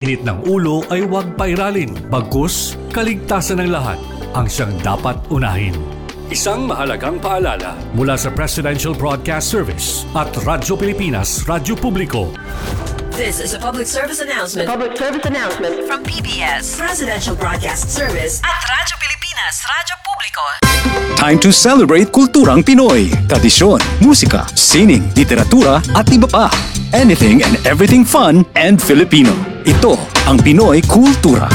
init ng ulo ay huwag pairalin. Bagkus, kaligtasan ng lahat ang siyang dapat unahin. Isang mahalagang paalala mula sa Presidential Broadcast Service at Radyo Pilipinas, Radyo Publiko. This is a public service announcement. Public service announcement From PBS, Presidential Broadcast Service at Radyo Pilipinas, Radyo Publiko. Time to celebrate kulturang Pinoy. Tradisyon, musika, sining, literatura at iba pa. Anything and everything fun and Filipino. Ito ang Pinoy Kultura.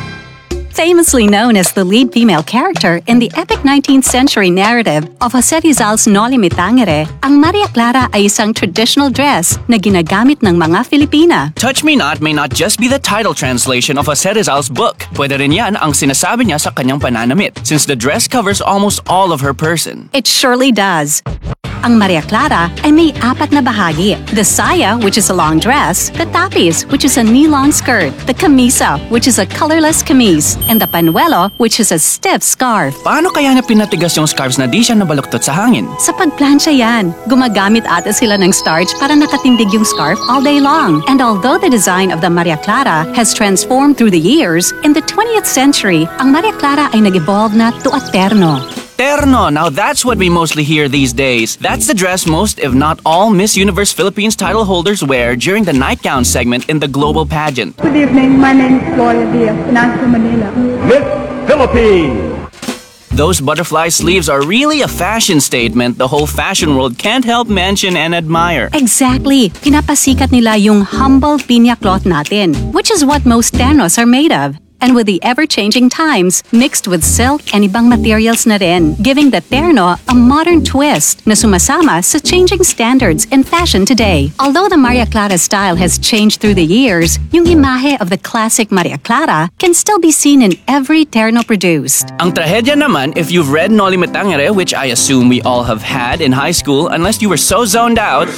Famously known as the lead female character in the epic 19th century narrative of Jose Rizal's Noli Me Tangere, ang Maria Clara ay isang traditional dress na ginagamit ng mga Filipina. Touch Me Not may not just be the title translation of Jose Rizal's book. Pwede rin yan ang sinasabi niya sa kanyang pananamit, since the dress covers almost all of her person. It surely does. Ang Maria Clara ay may 4 na bahagi. The saya, which is a long dress, the tapis, which is a knee-long skirt, the camisa, which is a colorless camise, and the panuelo, which is a stiff scarf. Paano kaya niya pinatigas yung scarves na di siya nabaluktot sa hangin? Sa pagplansya yan, gumagamit ata sila ng starch para nakatindig yung scarf all day long. And although the design of the Maria Clara has transformed through the years, in the 20th century, ang Maria Clara ay nag-evolve na to a terno. Terno, now that's what we mostly hear these days. That's the dress most, if not all, Miss Universe Philippines title holders wear during the nightgown segment in the global pageant. Good evening, my name is Gloria Diaz, Nasa Manila. Miss Philippines! Those butterfly sleeves are really a fashion statement the whole fashion world can't help mention and admire. Exactly. Pinapasikat nila yung humble pinya cloth natin, which is what most ternos are made of. And with the ever-changing times, mixed with silk and ibang materials na rin, giving the terno a modern twist na sumasama sa changing standards in fashion today. Although the Maria Clara style has changed through the years, yung imahe of the classic Maria Clara can still be seen in every terno produced. Ang trahedya naman, if you've read Noli Me Tangere, which I assume we all have had in high school, unless you were so zoned out,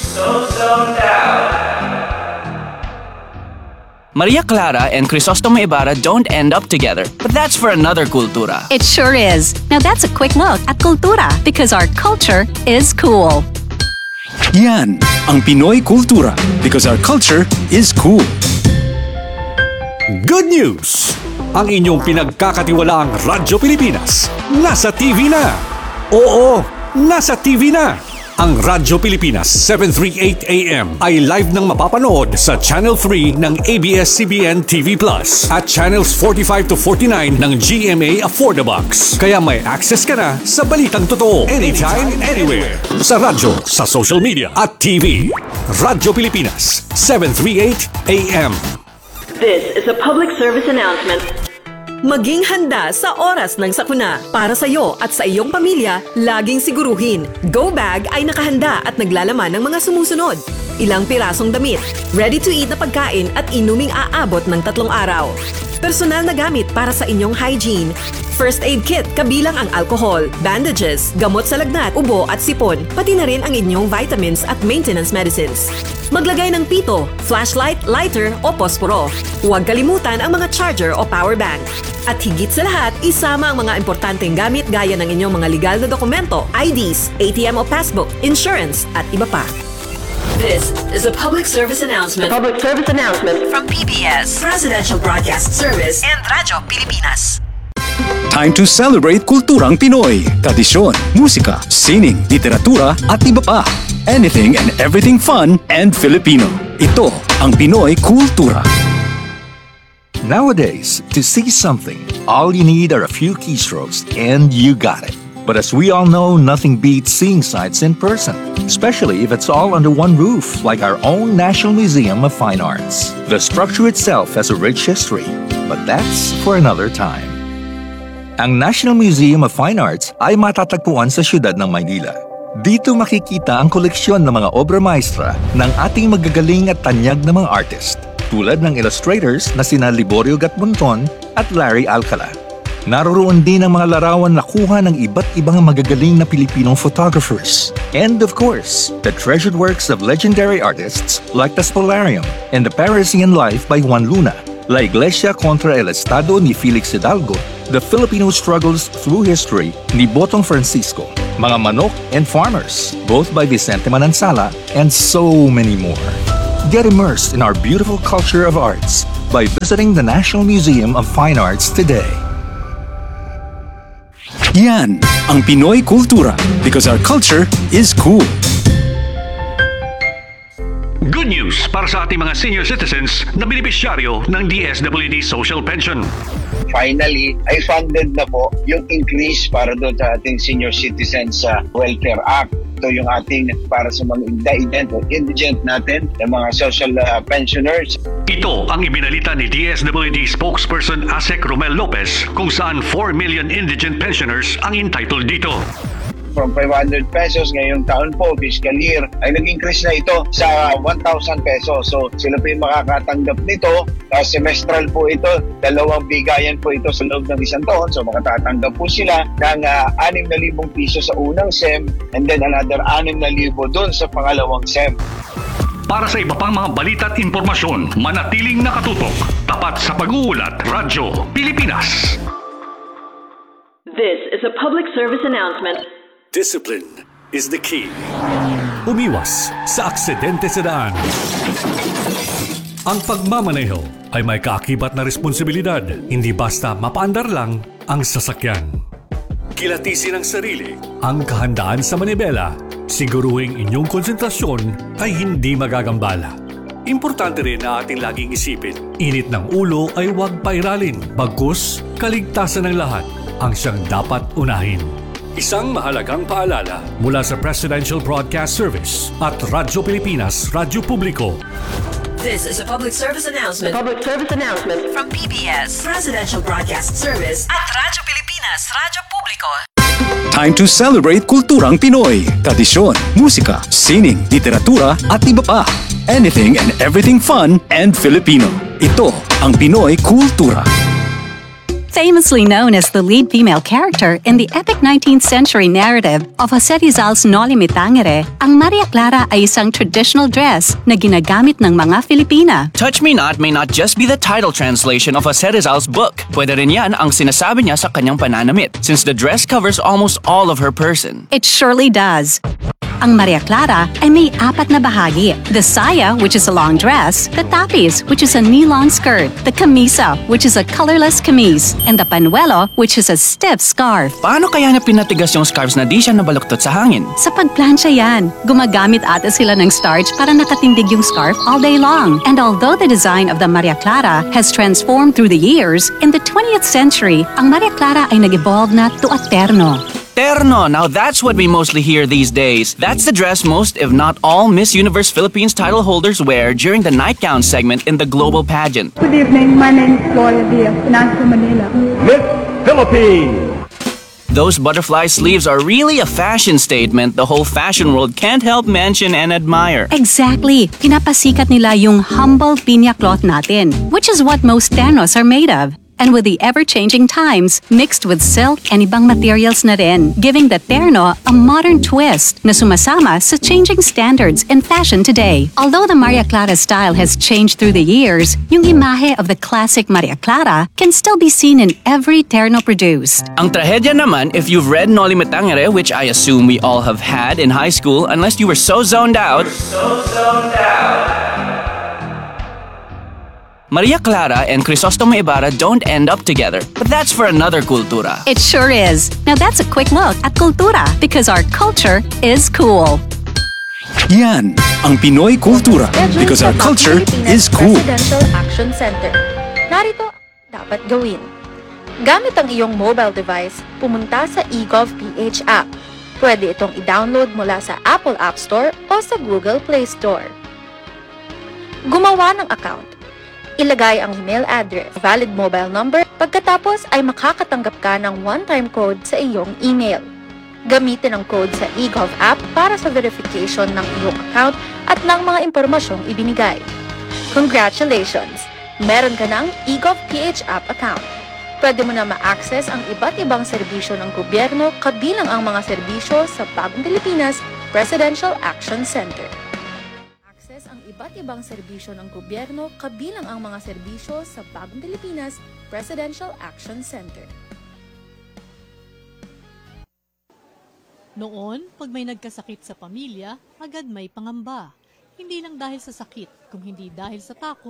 Maria Clara and Crisostomo Ibarra don't end up together. But that's for another kultura. It sure is. Now that's a quick look at kultura, because our culture is cool. Yan ang Pinoy Kultura, because our culture is cool. Good news! Ang inyong pinagkakatiwalaang Radyo Pilipinas nasa TV na. Oo, nasa TV na. Ang Radyo Pilipinas 738 AM ay live nang mapapanood sa Channel 3 ng ABS-CBN TV Plus at Channels 45 to 49 ng GMA Affordabox. Kaya may access ka na sa balitang totoo anytime, anywhere. Sa radyo, sa social media at TV. Radyo Pilipinas 738 AM. This is a public service announcement. Maging handa sa oras ng sakuna. Para sa iyo at sa iyong pamilya, laging siguruhin, Go Bag ay nakahanda at naglalaman ng mga sumusunod. Ilang pirasong damit, ready-to-eat na pagkain at inuming aabot ng 3 araw. Personal na gamit para sa inyong hygiene. First aid kit kabilang ang alcohol, bandages, gamot sa lagnat, ubo at sipon, pati na rin ang inyong vitamins at maintenance medicines. Maglagay ng pito, flashlight, lighter o posporo. Huwag kalimutan ang mga charger o power bank. At higit sa lahat, isama ang mga importanteng gamit gaya ng inyong mga legal na dokumento, IDs, ATM o passbook, insurance at iba pa. This is a public service announcement. Public service announcement From PBS, Presidential Broadcast Service and Radyo Pilipinas. Time to celebrate kulturang Pinoy. Tradisyon, musika, sining, literatura at iba pa. Anything and everything fun and Filipino. Ito ang Pinoy Kultura. Nowadays, to see something, all you need are a few keystrokes and you got it. But as we all know, nothing beats seeing sights in person, especially if it's all under one roof, like our own National Museum of Fine Arts. The structure itself has a rich history, but that's for another time. Ang National Museum of Fine Arts ay matatagpuan sa siyudad ng Maynila. Dito makikita ang koleksyon ng mga obra maestra ng ating magagaling at tanyag na mga artist, tulad ng illustrators na sina Liborio Gatmonton at Larry Alcala. Naroroon din ang mga larawan na kuha ng iba't ibang magagaling na Pilipinong photographers. And of course, the treasured works of legendary artists like the Spolarium and the Parisian Life by Juan Luna, La Iglesia contra el Estado ni Felix Hidalgo, The Filipino Struggles Through History ni Botong Francisco, Mga Manok and Farmers, both by Vicente Manansala, and so many more. Get immersed in our beautiful culture of arts by visiting the National Museum of Fine Arts today. Yan ang Pinoy Kultura because our culture is cool. Good news para sa ating mga senior citizens na benepisyaryo ng DSWD Social Pension. Finally, ay funded na po yung increase para doon sa ating Senior Citizens Welfare Act. Ito yung ating para sa mga indigent natin, yung mga social pensioners. Ito ang ibinalita ni DSWD spokesperson Asek Romel Lopez kung saan 4 million indigent pensioners ang entitled dito. From 500 pesos ngayong taon po, fiscal year, ay nag-increase na ito sa 1,000 pesos. So sila po yung makakatanggap nito. Semestral po ito, 2 bigayan po ito sa loob ng isang taon. So makatatanggap po sila ng 6,000 piso sa unang SEM and then another 6,000 doon sa pangalawang SEM. Para sa iba pang mga balita at impormasyon, manatiling nakatutok. Tapat sa pag-uulat, Radyo Pilipinas. This is a public service announcement. Discipline is the key. Umiwas sa aksidente sa daan. Ang pagmamaneho ay may kaakibat na responsibilidad, hindi basta mapaandar lang ang sasakyan. Kilatisin ang sarili, ang kahandaan sa manibela, siguruhing inyong konsentrasyon ay hindi magagambala. Importante rin na ating laging isipin, init ng ulo ay huwag pairalin, bagkus kaligtasan ng lahat ang siyang dapat unahin. Isang mahalagang paalala mula sa Presidential Broadcast Service at Radyo Pilipinas, Radyo Publiko. This is a public service announcement. Public service announcement. From PBS, Presidential Broadcast Service at Radyo Pilipinas, Radyo Publiko. Time to celebrate kulturang Pinoy. Tradisyon, musika, sining, literatura at iba pa. Anything and everything fun and Filipino. Ito ang Pinoy Kultura. Famously known as the lead female character in the epic 19th century narrative of Jose Rizal's Noli Me Tangere, ang Maria Clara ay isang traditional dress na ginagamit ng mga Filipina. Touch Me Not may not just be the title translation of Jose Rizal's book. Pwede rin yan ang sinasabi niya sa kanyang pananamit, since the dress covers almost all of her person. It surely does. Ang Maria Clara ay may 4 na bahagi. The saya, which is a long dress, the tapis, which is a knee-long skirt, the camisa, which is a colorless camise, and the panuelo, which is a stiff scarf. Paano kaya na pinatigas yung scarves na di siya nabaluktot sa hangin? Sa pagplansya yan, gumagamit ata sila ng starch para nakatindig yung scarf all day long. And although the design of the Maria Clara has transformed through the years, in the 20th century, ang Maria Clara ay nag-evolve na to a terno. Terno, now that's what we mostly hear these days. That's the dress most, if not all, Miss Universe Philippines title holders wear during the nightgown segment in the global pageant. Good evening. My name is Gloria Diaz, Financial Manila. Miss Philippines. Those butterfly sleeves are really a fashion statement the whole fashion world can't help mention and admire. Exactly. Pinapasikat nila yung humble pinya cloth natin, which is what most ternos are made of. And with the ever-changing times, mixed with silk and ibang materials na rin, giving the terno a modern twist na sumasama sa changing standards in fashion today. Although the Maria Clara style has changed through the years, yung imahe of the classic Maria Clara can still be seen in every terno produced. Ang trahedya naman, if you've read Noli Me Tangere, which I assume we all have had in high school, unless you were so zoned out. Maria Clara and Crisostomo Ibarra don't end up together, but that's for another cultura. It sure is. Now that's a quick look at Kultura because our culture is cool. Yan ang Pinoy Kultura because our culture is cool. Presidential Action Center. Narito dapat gawin. Gamit ang iyong mobile device, pumunta sa eGov.ph app. Pwede itong i-download mula sa Apple App Store o sa Google Play Store. Gumawa ng account. Ilagay ang email address, valid mobile number, pagkatapos ay makakatanggap ka ng one-time code sa iyong email. Gamitin ang code sa eGov app para sa verification ng iyong account at ng mga impormasyong ibinigay. Congratulations! Meron ka ng eGov.ph app account. Pwede mo na ma-access ang iba't ibang serbisyo ng gobyerno kabilang ang mga serbisyo sa Bagong Pilipinas Presidential Action Center. Ang iba't ibang serbisyo ng gobyerno kabilang ang mga serbisyo sa Bagong Pilipinas Presidential Action Center. Noon, pag may nagkasakit sa pamilya, agad may pangamba. Hindi lang dahil sa sakit, kung hindi dahil sa takot,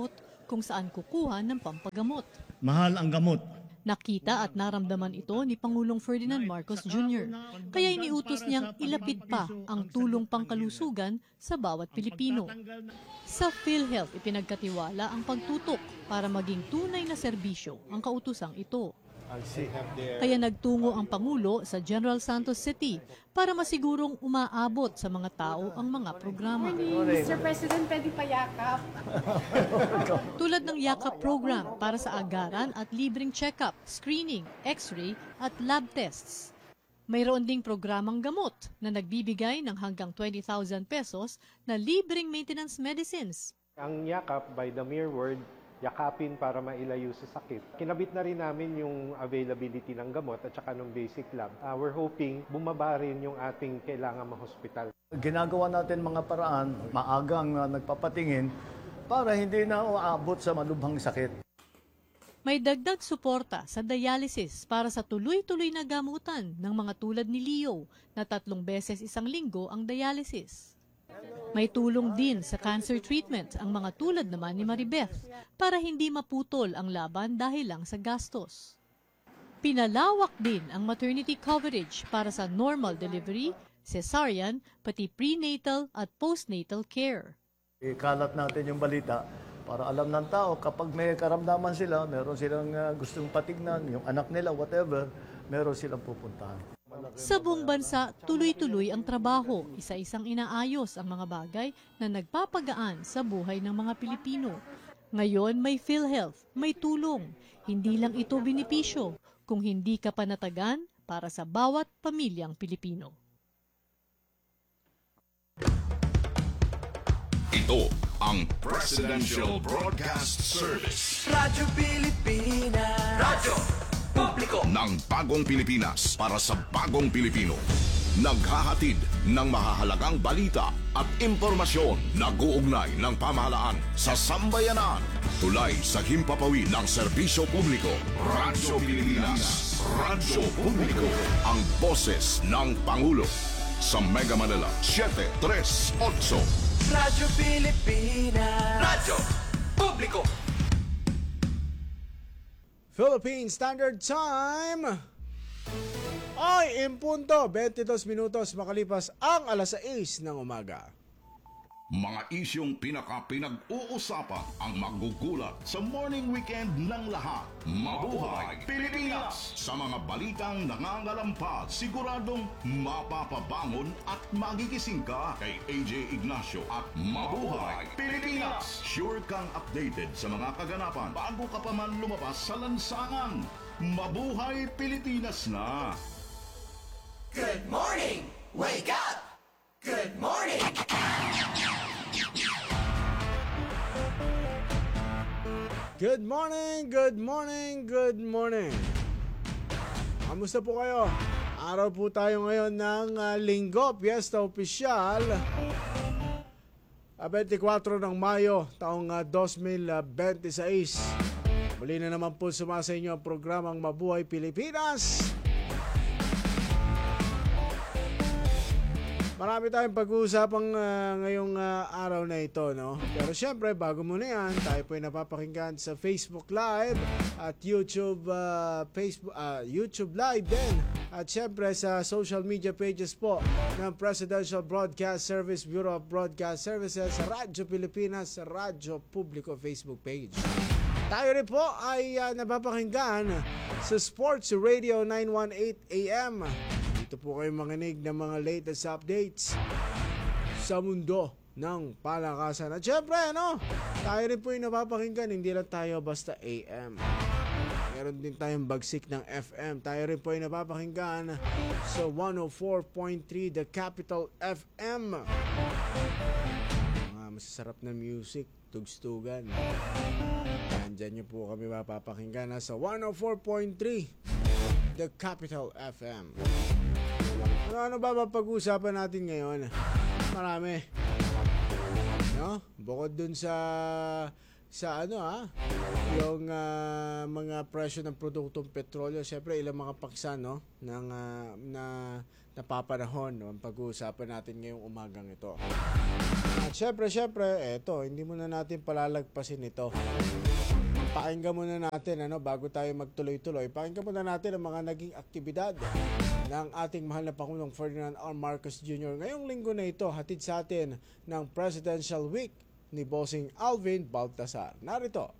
kung saan kukuha ng pampagamot. Mahal ang gamot. Nakita at naramdaman ito ni Pangulong Ferdinand Marcos Jr. Kaya iniutos niyang ilapit pa ang tulong pangkalusugan sa bawat Pilipino. Sa PhilHealth, ipinagkatiwala ang pagtutok para maging tunay na serbisyo ang kautosang ito. Kaya nagtungo ang Pangulo sa General Santos City para masigurong umaabot sa mga tao ang mga programa. Mr. President, pwede pa yakap. Tulad ng yakap program para sa agaran at libreng check-up, screening, x-ray at lab tests. Mayroon ding programang gamot na nagbibigay ng hanggang 20,000 pesos na libreng maintenance medicines. Ang yakap, by the mere word, yakapin para mailayo sa sakit. Kinabit na rin namin yung availability ng gamot at saka ng basic lab. We're hoping bumaba rin yung ating kailangan ma-hospital. Ginagawa natin mga paraan, maagang nagpapatingin para hindi na uabot sa malubhang sakit. May dagdag suporta sa dialysis para sa tuloy-tuloy na gamutan ng mga tulad ni Leo na 3 beses isang linggo ang dialysis. May tulong din sa cancer treatment ang mga tulad naman ni Maribeth para hindi maputol ang laban dahil lang sa gastos. Pinalawak din ang maternity coverage para sa normal delivery, cesarean, pati prenatal at postnatal care. Ikalat natin yung balita para alam ng tao kapag may karamdaman sila, meron silang gustong patignan, yung anak nila, whatever, meron silang pupuntahan. Sa buong bansa, tuloy-tuloy ang trabaho, isa-isang inaayos ang mga bagay na nagpapagaan sa buhay ng mga Pilipino. Ngayon may PhilHealth, may tulong. Hindi lang ito benepisyo, kung hindi ka panatagan para sa bawat pamilyang Pilipino. Ito ang Presidential Broadcast Service. Radyo Pilipinas. Radyo Publiko ng bagong Pilipinas para sa bagong Pilipino. Naghahatid ng mahahalagang balita at impormasyon na guugnay ng pamahalaan sa sambayanan. Tulay sa himpapawid ng serbisyo publiko. Radyo Pilipinas. Radyo Publiko. Ang boses ng Pangulo. Sa Mega Manila, 738. Radyo Pilipinas. Radyo Publiko. Philippine Standard Time ay impunto 22 minutos makalipas ang alas 6 ng umaga. Mga isyong pinag-uusapan ang magugulat sa morning weekend ng lahat. Mabuhay Pilipinas! Sa mga balitang nangangalampas, siguradong mapapabangon at magigising ka kay AJ Ignacio at Mabuhay Pilipinas! Sure kang updated sa mga kaganapan bago ka pa man lumabas sa lansangan. Mabuhay Pilipinas na! Good morning! Wake up! Good morning! Good morning, good morning, good morning. Kamusta po kayo? Araw po tayo ngayon ng Linggo, Fiesta Opisyal, 24 ng Mayo, taong 2026. Muli na naman po sumasa inyo ang programang Mabuhay Pilipinas. Marami tayong pag-uusapang ngayong araw na ito, no? Pero syempre, bago muna yan, tayo po ay napapakinggan sa Facebook Live at YouTube YouTube Live din. At syempre sa social media pages po ng Presidential Broadcast Service, Bureau of Broadcast Services, Radyo Pilipinas, Radyo Publiko Facebook page. Tayo rin po ay napapakinggan sa Sports Radio 918 AM. Ito po kayo manginig ng mga latest updates sa mundo ng palakasan. At syempre, tayo rin po yung napapakinggan, hindi lang tayo basta AM. Meron din tayong bagsik ng FM. Tayo rin po yung napapakinggan sa 104.3 The Capital FM. Mga masasarap na music, tugstugan. Nandyan nyo po kami mapapakinggan sa 104.3 The Capital FM. Ano ba mapag-uusapan natin ngayon? Marami. Bukod dun sa yung mga presyo ng produktong petrolyo, syempre ilang mga paksa na napapanahon ang pag-uusapan natin ngayong umagang ito. At syempre, eto, hindi muna natin palalagpasin ito. Pakinggan muna natin, bago tayo magtuloy-tuloy, pakinggan muna natin ang mga naging aktibidad ng ating mahal na Pangulong Ferdinand R. Marcos Jr. Ngayong linggo na ito, hatid sa atin ng Presidential Week ni Bossing Alvin Baltasar. Narito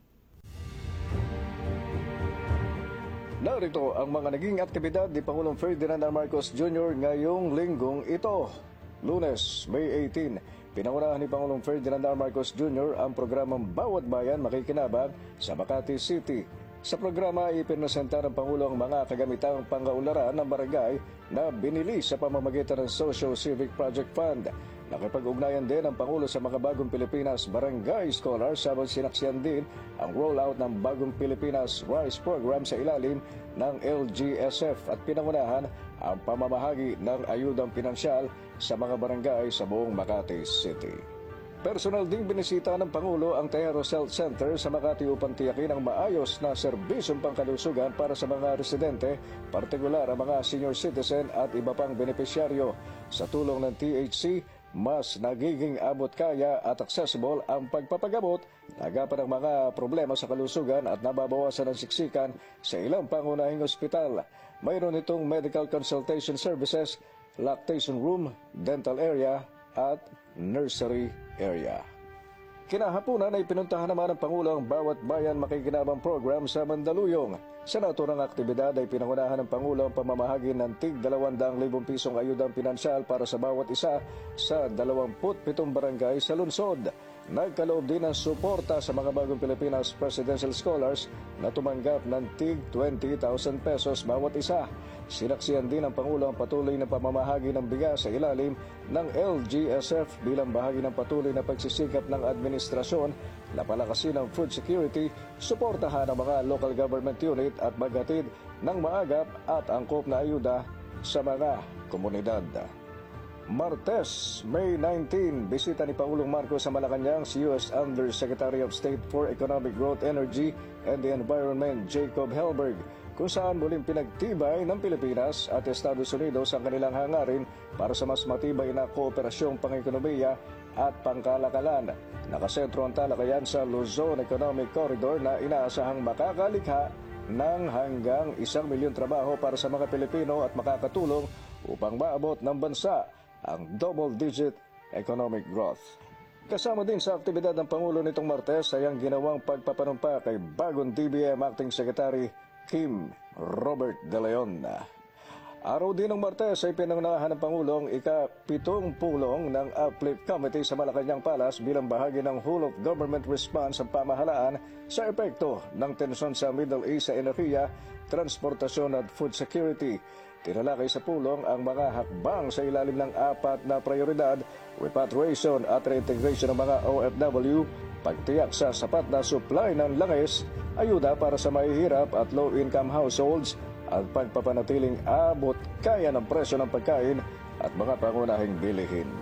ang mga naging aktibidad ni Pangulong Ferdinand R. Marcos Jr. ngayong linggong ito. Lunes, May 18, pinangunahan ni Pangulong Ferdinand R. Marcos Jr. ang programang Bawat Bayan Makikinabang sa Makati City. Sa programa, ipinresenta ng Pangulo ang mga kagamitang pangkaunlaran ng barangay na binili sa pamamagitan ng Socio-Civic Project Fund. Nakipag-ugnayan din ang Pangulo sa mga Bagong Pilipinas Barangay Scholars habang sinaksiyan din ang rollout ng Bagong Pilipinas RISE program sa ilalim ng LGSF at pinangunahan ang pamamahagi ng ayudang pinansyal sa mga barangay sa buong Makati City. Personal ding binisita ng Pangulo ang Tejeros Health Center sa Makati upang tiyakin ang maayos na serbisyong pangkalusugan para sa mga residente, partikular ang mga senior citizen at iba pang benepisyaryo. Sa tulong ng THC, mas nagiging abot kaya at accessible ang pagpapagamot, nagapan ng mga problema sa kalusugan at nababawasan ang siksikan sa ilang pangunahing ospital. Mayroon itong medical consultation services, lactation room, dental area at nursery area. Kinahaponan ay pinuntahan naman ng Pangulo ang Bawat Bayan Makikinabang program sa Mandaluyong. Sa naturang aktibidad ay pinangunahan ng Pangulo ang pamamahagi ng tig 200,000 pisong ayudang pinansyal para sa bawat isa sa 27 barangay sa lungsod. Nagkaloob din ng suporta sa mga Bagong Pilipinas Presidential Scholars na tumanggap ng tig 20,000 pesos bawat isa. Sinaksihan din ng Pangulo ang patuloy na pamamahagi ng bigas sa ilalim ng LGSF bilang bahagi ng patuloy na pagsisikap ng administrasyon na palakasin ang food security, suportahan ang mga local government unit at maghatid ng maagap at angkop na ayuda sa mga komunidad. Martes, May 19, bisita ni Pangulong Marcos sa Malacanang si U.S. Undersecretary of State for Economic Growth, Energy and the Environment Jacob Helberg, kung saan muling pinagtibay ng Pilipinas at Estados Unidos ang kanilang hangarin para sa mas matibay na kooperasyong pang-ekonomiya at pangkalakalan. Nakasentro ang talakayan sa Luzon Economic Corridor na inaasahang makakalikha ng hanggang 1 milyon trabaho para sa mga Pilipino at makakatulong upang maabot ng bansa ang double-digit economic growth. Kasama din sa aktibidad ng Pangulo nitong Martes ay ang ginawang pagpapanumpa kay bagong DBM Acting Secretary Kim Robert De Leon. Araw din ng Martes ay pinangunahan ng Pangulo ang ika-7 pulong ng Uplift Committee sa Malacanang Palace bilang bahagi ng whole of government response sa pamahalaan sa epekto ng tensyon sa Middle East sa enerhiya, transportasyon at food security. Tinalakay sa pulong ang mga hakbang sa ilalim ng 4 na prioridad, repatriation at reintegration ng mga OFW, pagtiyak sa sapat na supply ng langis, ayuda para sa mahihirap at low-income households, at pagpapanatiling abot kaya ng presyo ng pagkain at mga pangunahing bilihin.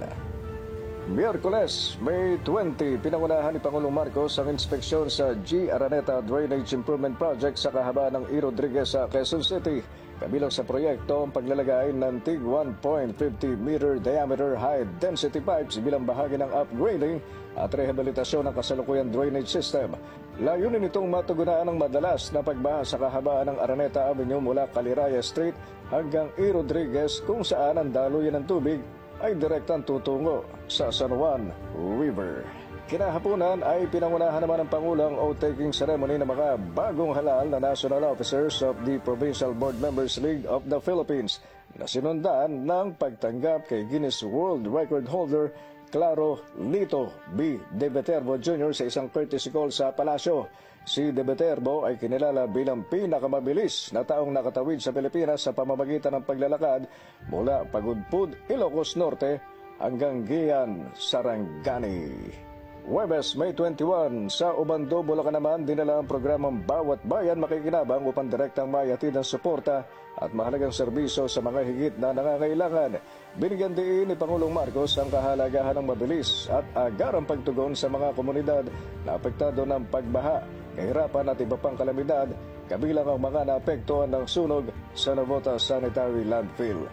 Miyerkules, May 20, pinangunahan ni Pangulong Marcos ang inspeksyon sa G. Araneta Drainage Improvement Project sa kahabaan ng E. Rodriguez sa Quezon City. Kabilang sa proyekto ang paglalagay ng tig 1.50 meter diameter high-density pipes bilang bahagi ng upgrading at rehabilitasyon ng kasalukuyang drainage system. Layunin nitong matugunaan ang madalas na pagbaha sa kahabaan ng Araneta Avenue mula Caliraya Street hanggang E. Rodriguez kung saan ang daluyan ng tubig ay direktang tutungo sa San Juan River. Kinahaponan ay pinangunahan naman ng Pangulo ang oath-taking ceremony ng mga bagong halal na national officers of the Provincial Board Members League of the Philippines na sinundan ng pagtanggap kay Guinness World Record holder Claro Lito B. De Viterbo Jr. sa isang courtesy call sa Palasyo. Si De Viterbo ay kinilala bilang pinakamabilis na taong nakatawid sa Pilipinas sa pamamagitan ng paglalakad mula Pagudpud, Ilocos Norte hanggang Giyan, Sarangani. Huwebes, May 21, sa Obando, Bulacan naman dinala ang programang Bawat Bayan Makikinabang upang direktang maihatid ang suporta at mahalagang serbisyo sa mga higit na nangangailangan. Binigyan din ni Pangulong Marcos ang kahalagahan ng mabilis at agarang pagtugon sa mga komunidad na apektado ng pagbaha, kahirapan at iba pang kalamidad, kabilang ang mga naapektuhan ng sunog sa Navotas Sanitary Landfill.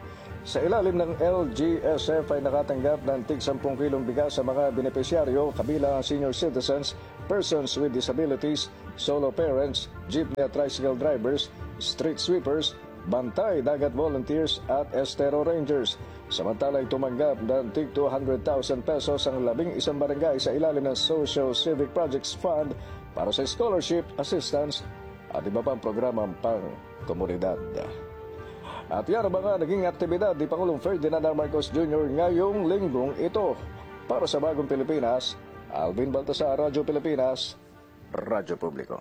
Sa ilalim ng LGSF ay nakatanggap ng tig 10 kilong bigas sa mga benepisyaryo kabilang senior citizens, persons with disabilities, solo parents, jeepney at tricycle drivers, street sweepers, bantay dagat volunteers at estero rangers. Samantalang tumanggap ng tig 200,000 pesos ang 11 barangay sa ilalim ng Social Civic Projects Fund para sa scholarship, assistance at iba pang programang pang-komunidad. At yan ang mga naging aktibidad ni Pangulong Ferdinand R. Marcos Jr. ngayong linggong ito. Para sa Bagong Pilipinas, Alvin Baltasar, Radyo Pilipinas, Radyo Publiko.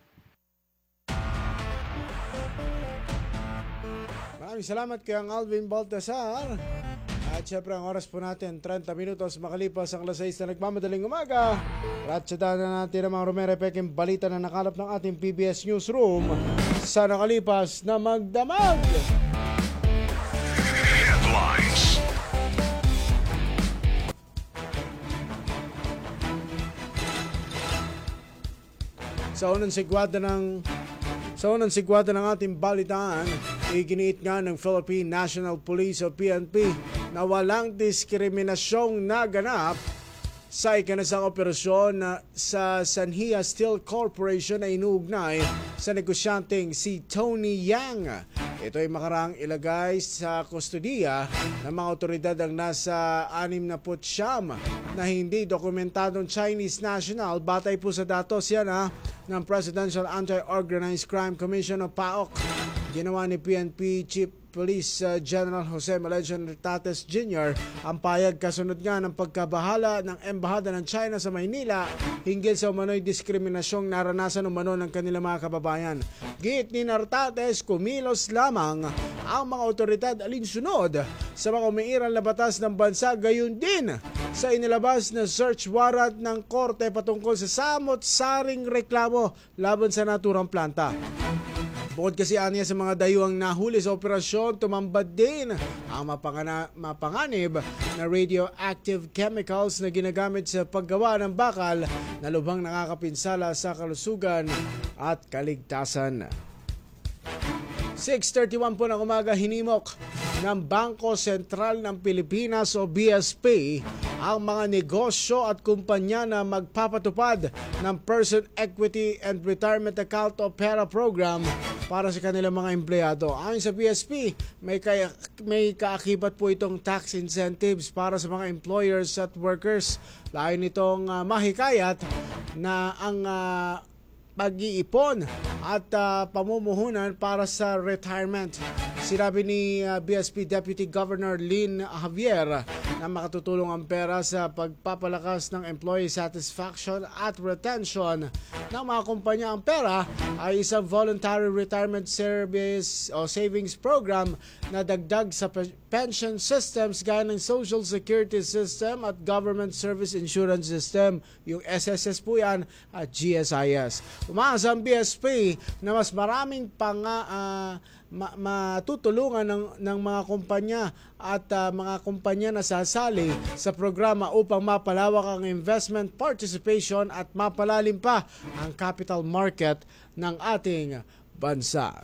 Maraming salamat kay ang Alvin Baltasar. At syempre ang oras po natin 30 minutos makalipas ang alas 6 na nagmamadaling umaga. Ratsada na natin ang mga Romero-Peking balita na nakalap ng ating PBS Newsroom sa nakalipas na magdamag. Headlines. Sa unang sigwada ng ating balitaan, iginiit nga ng Philippine National Police o PNP na walang diskriminasyong naganap sa ikanasang operasyon sa Sanhia Steel Corporation na inuugnay sa negosyanteng si Tony Yang. Ito ay makarang ilagay sa kustodiya ng mga otoridad ang nasa 69 na hindi dokumentadong Chinese national batay po sa datos yan ng Presidential Anti-Organized Crime Commission o PAOK. Ginawa ni PNP Chief Police General Jose Melejon Ritates Jr. ang payag kasunod nga ng pagkabahala ng Embahada ng China sa Maynila hinggil sa umano'y diskriminasyong naranasan umano ng kanilang mga kababayan. Giit ni Ritates, kumilos lamang ang mga otoridad alinsunod sa mga umiiral na batas ng bansa, gayon din sa inilabas na search warrant ng korte patungkol sa samot-saring reklamo laban sa naturang planta. Bukod kasi aniya sa mga dayuang nahuli sa operasyon, tumambad din ang mapanganib na radioactive chemicals na ginagamit sa paggawa ng bakal na lubhang nakakapinsala sa kalusugan at kaligtasan. 6:31 po ng umaga, hinimok ng Bangko Sentral ng Pilipinas o BSP ang mga negosyo at kumpanya na magpapatupad ng Person Equity and Retirement Account o PERA program para sa kanilang mga empleyado. Ayon sa BSP, may kaakibat po itong tax incentives para sa mga employers at workers. Layo nitong mahikayat na ang pag-iipon at pamumuhunan para sa retirement. Sinabi ni BSP Deputy Governor Lynn Javier na makatutulong ang pera sa pagpapalakas ng employee satisfaction at retention ng mga kumpanya. Ang pera ay isang voluntary retirement service o savings program na dagdag sa pension systems gaya ng Social Security System at Government Service Insurance System, yung SSS po yan, at GSIS. Umaasa ang BSP na mas maraming matutulungan ng mga kumpanya at mga kumpanya na sasali sa programa upang mapalawak ang investment participation at mapalalim pa ang capital market ng ating bansa.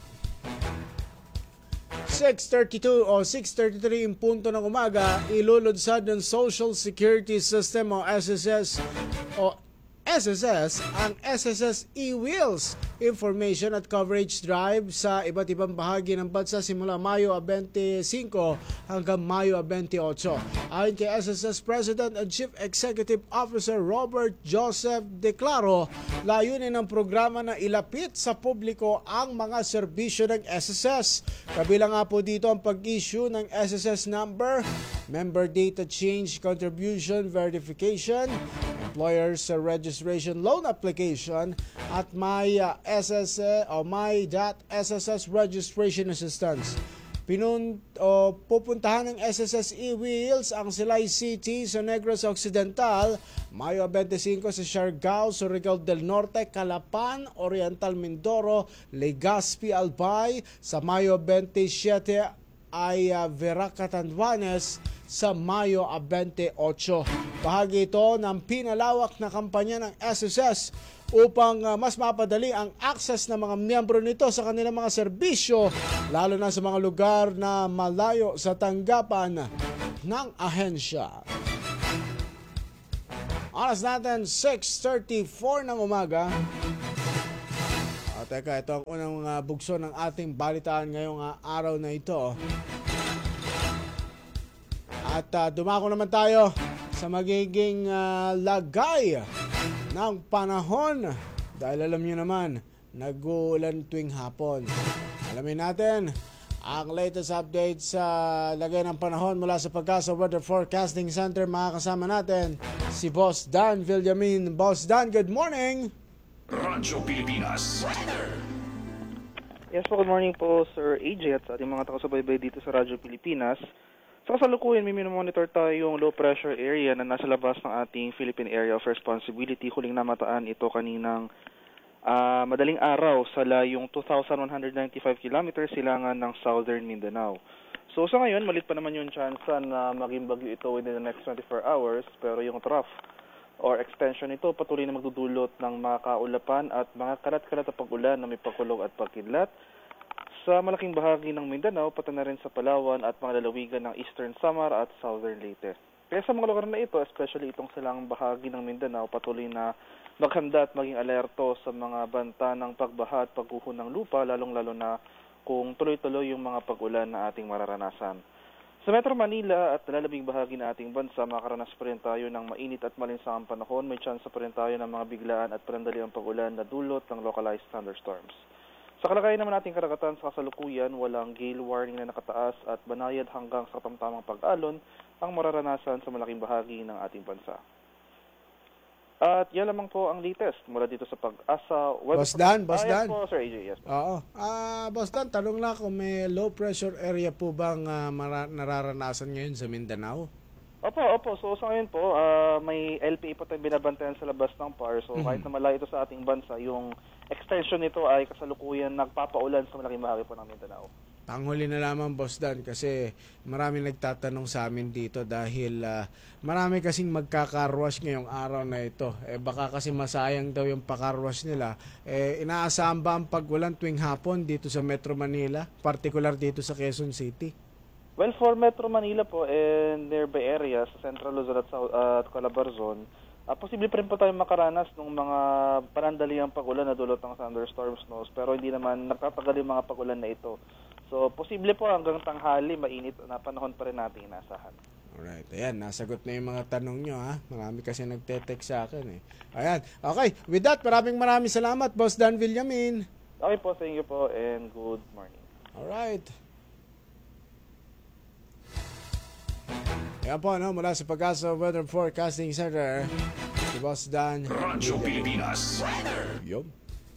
6:32 o 6:33 yung punto ng umaga, ilulunsad ng Social Security System o SSS ang SSS e-Wheels Information at Coverage Drive sa iba't ibang bahagi ng bansa simula Mayo 25 hanggang Mayo 28. Ayon kay SSS President and Chief Executive Officer Robert Joseph Declaro, layunin ng programa na ilapit sa publiko ang mga serbisyo ng SSS. Kabilang nga po dito ang pag-issue ng SSS number, member data change contribution verification, employers registration loan application at my SSS o my.SSS registration assistance. Pupuntahan ng SSS e-Wheels ang Silay City sa Negros Occidental, Mayo 25 sa Siargao, Surigao del Norte, Calapan, Oriental Mindoro, Legazpi, Albay, sa Mayo 27 ay Veracatanduanes sa Mayo 28. Bahagi ito ng pinalawak na kampanya ng SSS upang mas mapadali ang access ng mga miyembro nito sa kanilang mga serbisyo, lalo na sa mga lugar na malayo sa tanggapan ng ahensya. Oras natin, 6:34 ng umaga. Teka, ito ang unang bugso ng ating balitaan ngayong araw na ito. At dumako naman tayo sa magiging lagay ng panahon. Dahil alam nyo naman, nag-uulan tuwing hapon. Alamin natin ang latest update sa lagay ng panahon mula sa Pag-asa Weather Forecasting Center. Makakasama natin si Boss Dan Villamin. Boss Dan, good morning! Radyo Pilipinas. Yes po, good morning po Sir AJ at sa ating mga takasubaybay dito sa Radyo Pilipinas. Sa kasalukuyan, may minomonitor tayo yung low pressure area na nasa labas ng ating Philippine Area of Responsibility. Huling namataan ito kaninang madaling araw sa layong 2,195 kilometers silangan ng Southern Mindanao. So sa ngayon, malit pa naman yung chance na maging bagyo ito within the next 24 hours, pero yung trough or extension nito patuloy na magdudulot ng mga kaulapan at mga kalat-kalat na pag-ulan na may pagkulog at pagkidlat sa malaking bahagi ng Mindanao, pati na rin sa Palawan at mga lalawigan ng Eastern Samar at Southern Leyte. Kaya sa mga lugar na ito, especially itong silang bahagi ng Mindanao, patuloy na maghanda at maging alerto sa mga banta ng pagbaha at pagguho ng lupa, lalong-lalo na kung tuloy-tuloy yung mga pag-ulan na ating mararanasan. Sa Metro Manila at nalalabing bahagi ng ating bansa, makaranas pa rin tayo ng mainit at malinsangang panahon. May chance pa rin tayo ng mga biglaan at panandaliang pag-ulan na dulot ng localized thunderstorms. Sa kalagayan naman ating karagatan sa kasalukuyan, walang gale warning na nakataas at banayad hanggang sa tamtamang pag-alon ang mararanasan sa malaking bahagi ng ating bansa. At yan lamang po ang latest mula dito sa Pag-asa. Boss Dan. Yes po, Sir AJ. Yes po. Oo. Boss Dan, tanong lang kung may low pressure area po bang nararanasan ngayon sa Mindanao? Opo. So sa ngayon po, may LPA po tayong binabantayan sa labas ng PAR. So kahit na malayo ito sa ating bansa, yung extension nito ay kasalukuyan nagpapaulan sa malaking bahagi po ng Mindanao. Panghuli na lamang, Boss Dan, kasi marami nagtatanong sa amin dito dahil marami kasing magkakarwash ngayong araw na ito. Baka kasi masayang daw yung pakarwash nila. Inaasahan ba ang pag-ulan tuwing hapon dito sa Metro Manila, particular dito sa Quezon City? Well, for Metro Manila po and nearby areas, Central Luzon at Calabarzon, posible pa rin po tayong makaranas ng mga panandaliang pag-ulan na dulot ng thunderstorms, no? Pero hindi naman nagtatagal yung mga pag-ulan na ito. So, posible po hanggang tanghali, mainit na panahon pa rin natin inasahan. Alright, ayan, nasagot na yung mga tanong nyo, ha? Marami kasi nagte-text sa akin, eh. Ayan, okay, with that, maraming salamat, Boss Dan Villamin. Okay po, thank you po, and good morning. Alright. Ayan po, no, mula sa Pag-asa Weather Forecasting Center, si Boss Dan Radyo Pilipinas. Yup.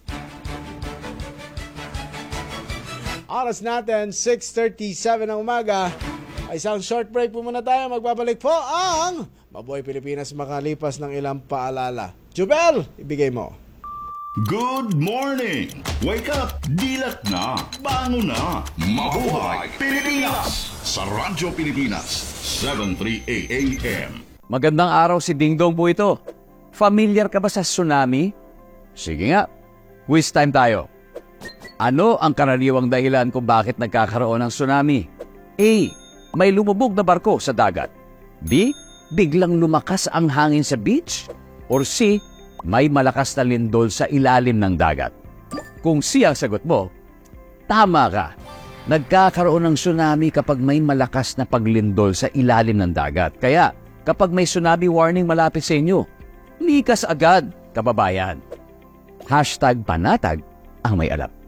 Oras natin, 6:37 ng umaga. Ay isang short break po muna tayo. Magbabalik po ang Mabuhay Pilipinas makalipas ng ilang paalala. Jubel, ibigay mo. Good morning! Wake up! Dilat na! Bangon na! Mabuhay Pilipinas! Sa Radyo Pilipinas, 738 AM. Magandang araw, si Dingdong po ito. Familiar ka ba sa tsunami? Sige nga, quiz time tayo. Ano ang karaniwang dahilan kung bakit nagkakaroon ng tsunami? A. May lumubog na barko sa dagat. B. Biglang lumakas ang hangin sa beach. Or C. May malakas na lindol sa ilalim ng dagat. Kung C ang sagot mo, tama ka. Nagkakaroon ng tsunami kapag may malakas na paglindol sa ilalim ng dagat. Kaya kapag may tsunami warning malapit sa inyo, likas agad, kababayan. #panatag ang may alam.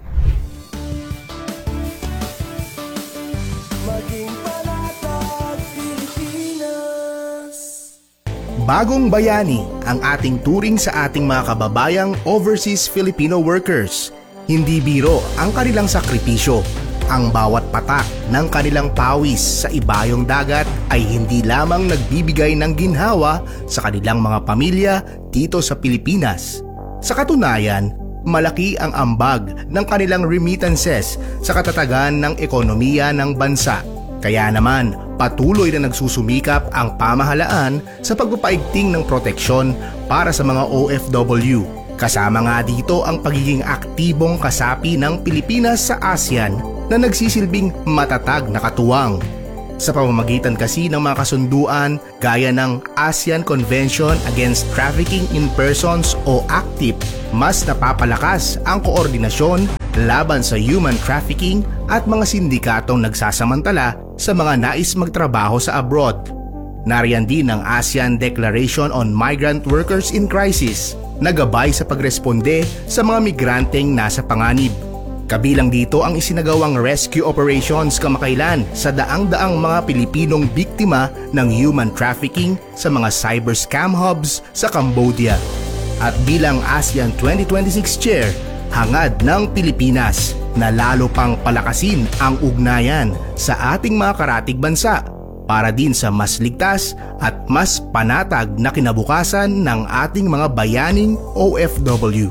Bagong bayani ang ating turing sa ating mga kababayang overseas Filipino workers. Hindi biro ang kanilang sakripisyo. Ang bawat patak ng kanilang pawis sa ibayong dagat ay hindi lamang nagbibigay ng ginhawa sa kanilang mga pamilya dito sa Pilipinas. Sa katunayan, malaki ang ambag ng kanilang remittances sa katatagan ng ekonomiya ng bansa. Kaya naman, patuloy na nagsusumikap ang pamahalaan sa pagpapaigting ng proteksyon para sa mga OFW. Kasama nga dito ang pagiging aktibong kasapi ng Pilipinas sa ASEAN na nagsisilbing matatag na katuwang. Sa pamamagitan kasi ng mga kasunduan gaya ng ASEAN Convention Against Trafficking in Persons o ACTIP, mas napapalakas ang koordinasyon laban sa human trafficking at mga sindikatong nagsasamantala sa mga nais magtrabaho sa abroad. Nariyan din ang ASEAN Declaration on Migrant Workers in Crisis na gabay sa pagresponde sa mga migranteng nasa panganib. Kabilang dito ang isinagawang rescue operations kamakailan sa daang-daang mga Pilipinong biktima ng human trafficking sa mga cyber scam hubs sa Cambodia. At bilang ASEAN 2026 Chair, hangad ng Pilipinas na lalo pang palakasin ang ugnayan sa ating mga karatig bansa para din sa mas ligtas at mas panatag na kinabukasan ng ating mga bayaning OFW.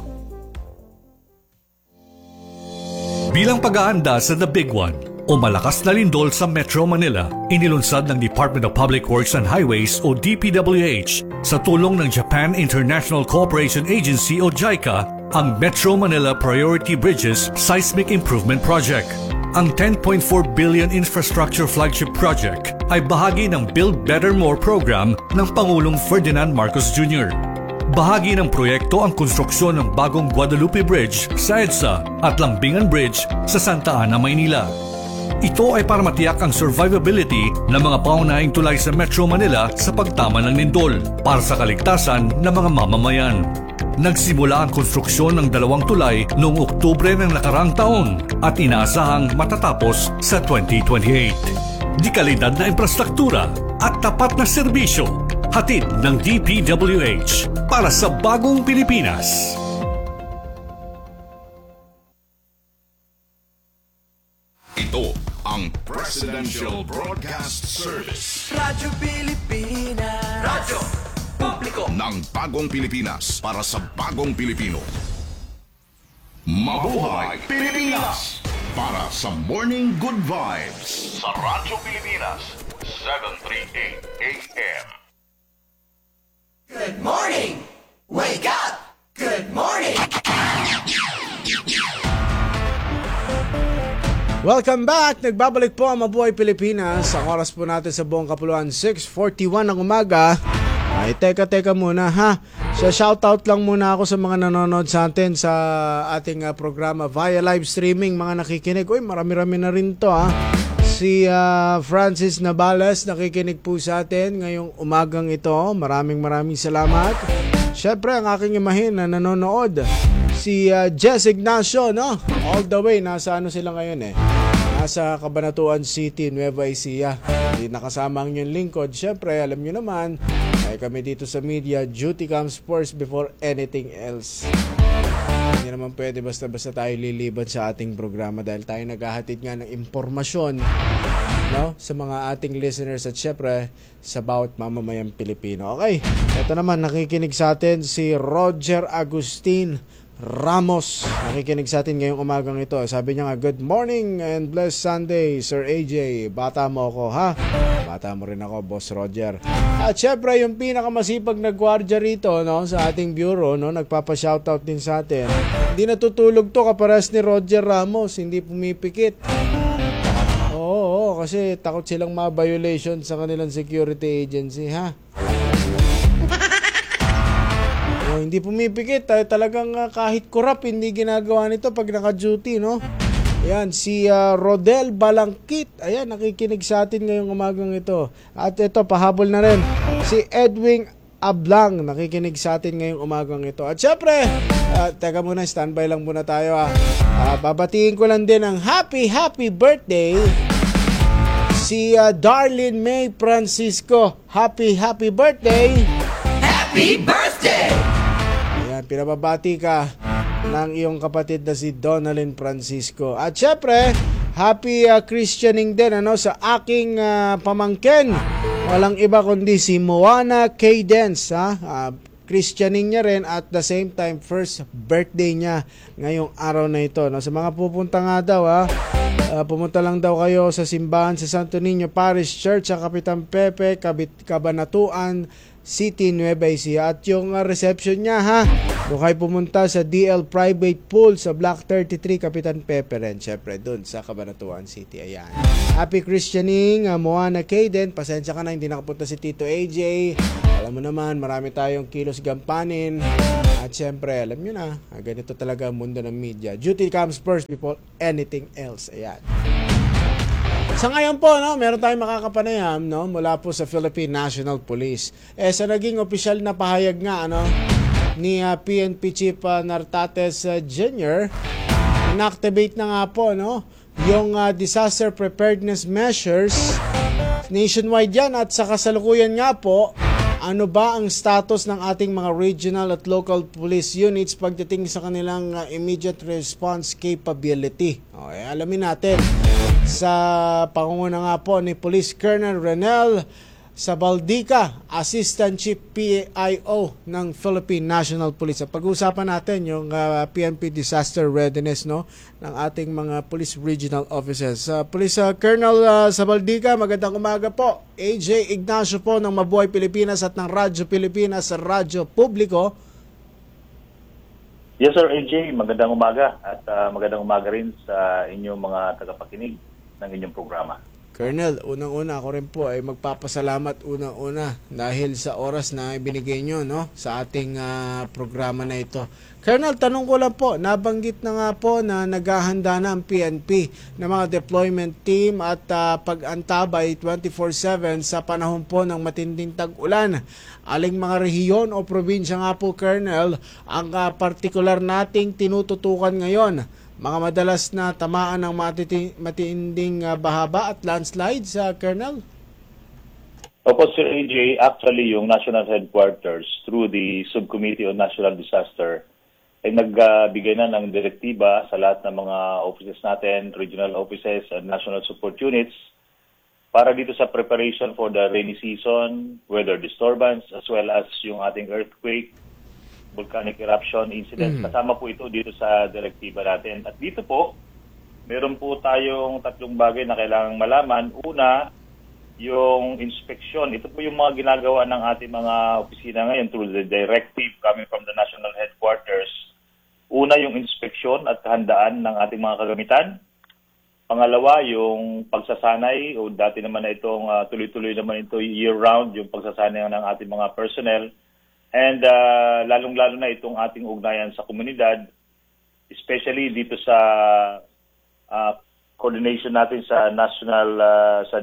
Bilang pag-aanda sa The Big One o malakas na lindol sa Metro Manila, inilunsad ng Department of Public Works and Highways o DPWH sa tulong ng Japan International Cooperation Agency o JICA ang Metro Manila Priority Bridges Seismic Improvement Project. Ang 10.4 billion infrastructure flagship project ay bahagi ng Build Better More program ng Pangulong Ferdinand Marcos Jr. Bahagi ng proyekto ang konstruksyon ng bagong Guadalupe Bridge sa EDSA at Lambingan Bridge sa Santa Ana, Maynila. Ito ay para matiyak ang survivability ng mga paunahing tulay sa Metro Manila sa pagtama ng lindol para sa kaligtasan ng mga mamamayan. Nagsimula ang konstruksyon ng 2 tulay noong Oktubre ng nakaraang taon at inaasahang matatapos sa 2028. Di kalidad na infrastruktura at tapat na serbisyo, hatid ng DPWH para sa bagong Pilipinas. Ito ang Presidential Broadcast Service. Radyo Pilipinas. Radyo Publiko ng bagong Pilipinas para sa bagong Pilipino. Mabuhay Pilipinas! Para sa Morning Good Vibes sa Radyo Pilipinas 738 AM. Good morning! Wake up! Good morning! Welcome back! Nagbabalik po ang Mabuhay Pilipinas. Ang oras po natin sa buong kapuluan, 6:41 ng umaga. Ay, teka muna ha. So, shoutout lang muna ako sa mga nanonood sa atin sa ating programa via live streaming, mga nakikinig. Uy, marami-rami na rin to ha. Si Francis Nabales nakikinig po sa atin ngayong umagang ito. Maraming salamat. Syempre, ang aking imahin na nanonood, si Jess Ignacio, no? All the way, nasa ano sila ngayon eh. Nasa Cabanatuan City, Nueva Ecija. Hindi nakasama ang inyong lingkod. Syempre, alam nyo naman, ay kami dito sa media, duty comes first before anything else. Hindi naman pwede basta-basta tayo liliban sa ating programa dahil tayo naghahatid nga ng impormasyon, no, sa mga ating listeners at syempre sa bawat mamamayang Pilipino. Okay, ito naman nakikinig sa atin si Roger Agustin Ramos. Nakikinig sa atin ngayong umagang ito. Sabi niya nga, good morning and blessed Sunday, Sir AJ. Bata mo ako, ha? Bata mo rin ako, Boss Roger. At syempre, yung pinakamasipag na gwardiya rito, no, sa ating bureau, no, nagpapa-shoutout din sa atin. Hindi natutulog to kapares ni Roger Ramos. Hindi pumipikit. Oo, kasi takot silang ma-violation sa kanilang security agency, ha? Hindi pumipikit, talagang kahit kurap hindi ginagawa nito pag naka-duty, no? Ayan, si Rodel Balangkit, ayan, nakikinig sa atin ngayong umagang ito. At ito, pahabol na rin, si Edwin Ablang, nakikinig sa atin ngayong umagang ito. At syempre, teka muna, standby lang muna tayo. Babatiin ko lang din ang happy birthday si Darlene May Francisco. Happy birthday! Happy birthday! Pinababati ka ng iyong kapatid na si Donalyn Francisco. At syempre, happy Christianing din sa aking pamangkin. Walang iba kundi si Moana Cadence. Christianing niya rin at the same time first birthday niya ngayong araw na ito. Sa mga pupunta nga daw, pumunta lang daw kayo sa simbahan sa Santo Niño Parish Church sa Kapitan Pepe, Cabanatuan City, Nueva Ecija. At yung reception niya ha, kung kayo pumunta sa DL Private Pool sa Block 33 Kapitan Peperen, syempre dun sa Cabanatuan City. Ayan. Happy Christianing, Moana Kaden. Pasensya ka na, hindi nakapunta si Tito AJ. Alam mo naman, marami tayong kilos gampanin. At syempre, alam nyo na, ganito talaga ang mundo ng media. Duty comes first before anything else. Ayan. Sa ngayon po, no, meron tayong makakapanayam, no, mula po sa Philippine National Police. Sa naging opisyal na pahayag nga, ano, ni PNP Chief Nartates Jr., na-activate na nga po, no, yung disaster preparedness measures nationwide yan. At sa kasalukuyan nga po, ano ba ang status ng ating mga regional at local police units pagdating sa kanilang immediate response capability? Okay, alamin natin sa pangunguna nga po ni Police Colonel Renel Sabaldica, Assistant Chief PIO ng Philippine National Police. Pag-uusapan natin yung PNP disaster readiness, no, ng ating mga police regional officers. Police Colonel Sabaldica, magandang umaga po. AJ Ignacio po ng Mabuhay Pilipinas at ng Radyo Pilipinas sa Radyo Publiko. Yes sir, AJ, magandang umaga at magandang umaga rin sa inyong mga tagapakinig ng inyong programa. Colonel, unang-una ako rin po ay magpapasalamat unang-una dahil sa oras na ibinigay nyo, no, sa ating programa na ito. Colonel, tanong ko lang po, nabanggit na nga po na naghahanda na ang PNP na mga deployment team at pag-antabay 24/7 sa panahon po ng matinding tag-ulan. Aling mga rehiyon o probinsya nga po, Colonel, ang partikular nating tinututukan ngayon? Mga madalas na tamaan ng matinding bahaba at landslides, Colonel? Opo, Sir AJ, actually yung National Headquarters through the Subcommittee on National Disaster ay nagbigay na ng direktiba sa lahat ng mga offices natin, regional offices and national support units para dito sa preparation for the rainy season, weather disturbance, as well as yung ating earthquake, volcanic eruption incidents. Kasama po ito dito sa direktiba natin. At dito po, meron po tayong tatlong bagay na kailangang malaman. Una, yung inspection. Ito po yung mga ginagawa ng ating mga opisina ngayon through the directive coming from the National Headquarters. Una, yung inspection at kahandaan ng ating mga kagamitan. Pangalawa, yung pagsasanay, o dati naman na itong tuloy-tuloy naman ito year-round, yung pagsasanay ng ating mga personnel. And lalong-lalo na itong ating ugnayan sa komunidad, especially dito sa coordination natin sa national, sa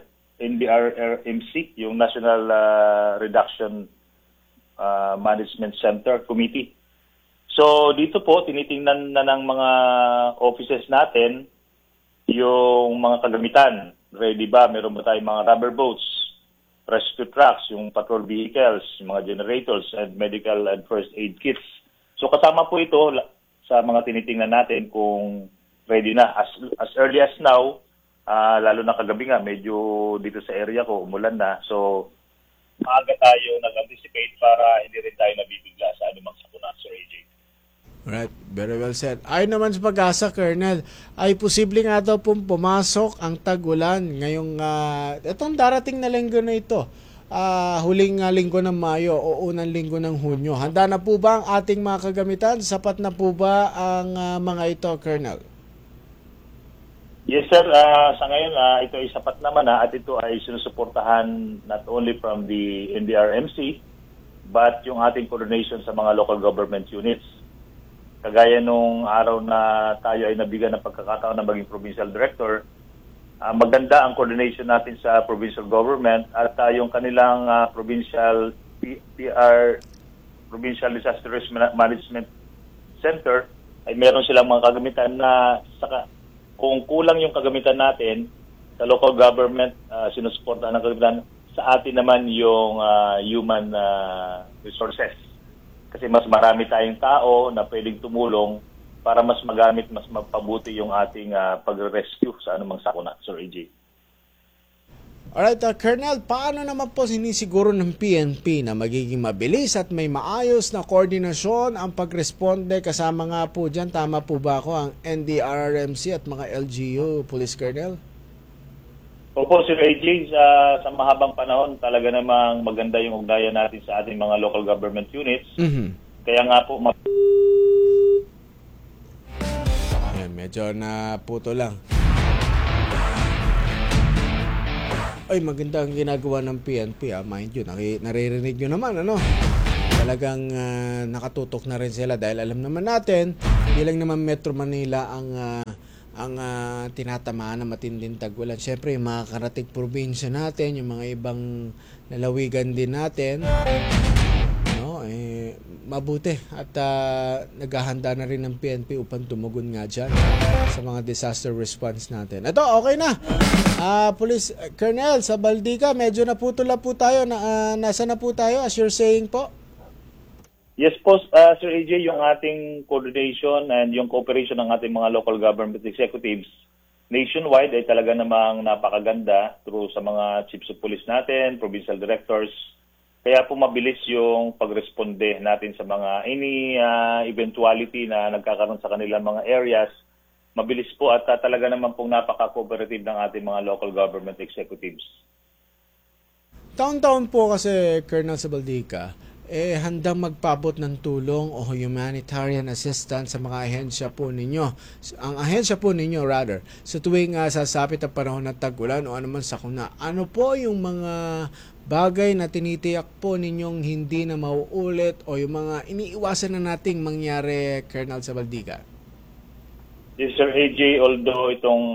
NDRRMC, yung National Reduction Management Center Committee. So dito po, tinitingnan na ng mga offices natin yung mga kagamitan. Ready ba? Meron ba tayong mga rubber boats, rescue trucks, yung patrol vehicles, yung mga generators, and medical and first aid kits. So kasama po ito sa mga tinitingnan natin kung ready na. As early as now, lalo na kagabi nga, medyo dito sa area ko, umulan na. So maaga tayo nag-anticipate para hindi rin tayo nabibigla sa anumang sakuna, Sir AJ. Right, very well said. Ayon naman sa Pag-asa, Colonel, ay posible nga daw pong pumasok ang tag-ulan ngayong itong darating na linggo na ito, huling linggo ng Mayo o unang linggo ng Hunyo. Handa na po ba ang ating mga kagamitan? Sapat na po ba ang mga ito, Colonel? Yes sir, sa ngayon ito ay sapat naman at ito ay sinusuportahan not only from the NDRMC but yung ating coordination sa mga local government units. Kagaya nung araw na tayo ay nabigyan ng pagkakataon na maging provincial director, maganda ang coordination natin sa provincial government at yung kanilang provincial Provincial Disaster Risk Management Center ay meron silang mga kagamitan na kung kulang yung kagamitan natin sa local government, sinusuportahan ng kagamitan, sa atin naman yung human resources. Kasi mas marami tayong tao na pwedeng tumulong para mas magamit, mas mapabuti yung ating pag-rescue sa anumang sakuna, Sir AJ. Alright, Colonel, paano naman po sinisiguro ng PNP na magiging mabilis at may maayos na koordinasyon ang pagresponde kasama nga po dyan, tama po ba ako, ang NDRRMC at mga LGU, Police Colonel? Opo, Sir AJ, sa mahabang panahon, talaga namang maganda yung ugnayan natin sa ating mga local government units. Kaya nga po, Ayan, medyo naputo lang. Ay, maganda ang ginagawa ng PNP, mind you, naririnig nyo naman, ano? Talagang nakatutok na rin sila dahil alam naman natin, hindi lang naman Metro Manila ang tinatamaan ng matinding tag-ulan. Siyempre, yung mga karatig probinsya natin, yung mga ibang lalawigan din natin, no, mabuti at naghahanda na rin ng PNP upang tumugon nga dyan sa mga disaster response natin. Ito, okay na. Police Colonel, sa Baldica, medyo naputol na po tayo. Nasa na po tayo, as you're saying po? Yes po, Sir AJ, yung ating coordination and yung cooperation ng ating mga local government executives nationwide ay talaga namang napakaganda through sa mga chiefs of police natin, provincial directors. Kaya po mabilis yung pagresponde natin sa mga any eventuality na nagkakaroon sa kanilang mga areas. Mabilis po at talaga naman pong napaka-cooperative ng ating mga local government executives. Taon-taon po kasi, Colonel Sabaldica, handang magpabot ng tulong o humanitarian assistance sa mga ahensya po ninyo. Ang ahensya po ninyo, rather, sa tuwing sasapit ang panahon ng tag-ulan o anuman sakuna. Ano po yung mga bagay na tinitiyak po ninyong hindi na mauulit o yung mga iniiwasan na nating mangyari, Colonel Sabaldica? Yes, Sir AJ, although itong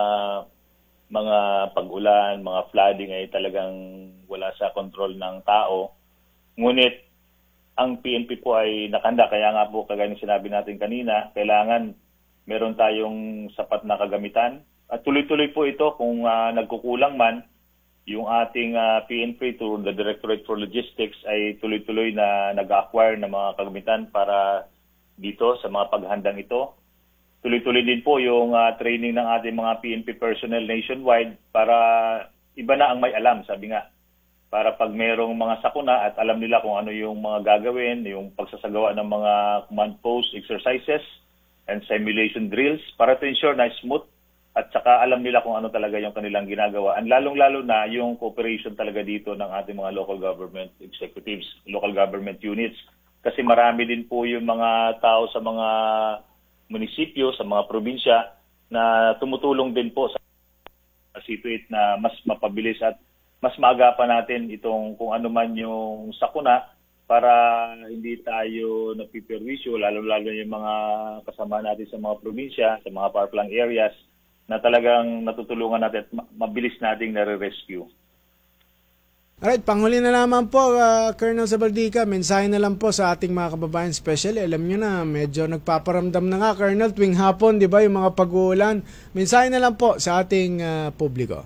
mga pag-ulan, mga flooding ay talagang wala sa kontrol ng tao, ngunit ang PNP po ay nakanda. Kaya nga po, kagaya ng sinabi natin kanina, kailangan meron tayong sapat na kagamitan. At tuloy-tuloy po ito kung nagkukulang man, yung ating PNP through the Directorate for Logistics ay tuloy-tuloy na nag-acquire ng mga kagamitan para dito sa mga paghandang ito. Tuloy-tuloy din po yung training ng ating mga PNP personnel nationwide para iba na ang may alam, sabi nga. Para pag mayroong mga sakuna at alam nila kung ano yung mga gagawin, yung pagsasagawa ng mga command post exercises and simulation drills para to ensure na smooth at saka alam nila kung ano talaga yung kanilang ginagawa. And lalong-lalo na yung cooperation talaga dito ng ating mga local government executives, local government units. Kasi marami din po yung mga tao sa mga munisipyo, sa mga probinsya na tumutulong din po sa situate na mas mapabilis at mas maagapan natin itong kung ano man yung sakuna para hindi tayo napiperwisyo, lalo-lalo yung mga kasama natin sa mga probinsya, sa mga far-flung areas na talagang natutulungan natin at mabilis nating nare-rescue. Alright, panghuli na naman po, Colonel Sabaldica, mensahe na lang po sa ating mga kababayan, especially, alam nyo na, medyo nagpaparamdam na nga, Colonel, tuwing hapon, di ba, yung mga pag-uulan. Mensahe na lang po sa ating publiko.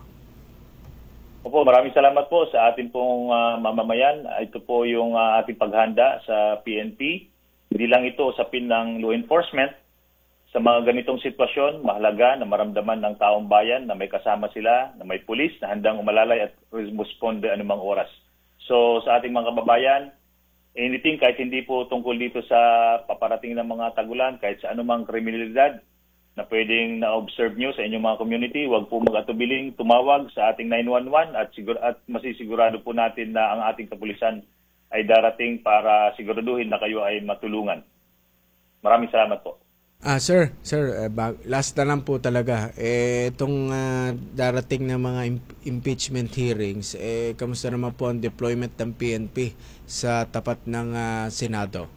Opo, maraming salamat po sa ating pong mamamayan. Ito po yung ating paghanda sa PNP. Hindi lang ito usapin ng law enforcement. Sa mga ganitong sitwasyon, mahalaga na maramdaman ng taong bayan na may kasama sila, na may pulis na handang umalalay at responde anumang oras. So sa ating mga kababayan, anything kahit hindi po tungkol dito sa paparating ng mga tagulan, kahit sa anumang kriminalidad na pwedeng na-observe nyo sa inyong mga community, huwag po mag-atubiling tumawag sa ating 911 at masisigurado po natin na ang ating kapulisan ay darating para siguraduhin na kayo ay matulungan. Maraming salamat po. Sir, last na lang po talaga. Itong darating na mga impeachment hearings, kamusta naman po ang deployment ng PNP sa tapat ng Senado?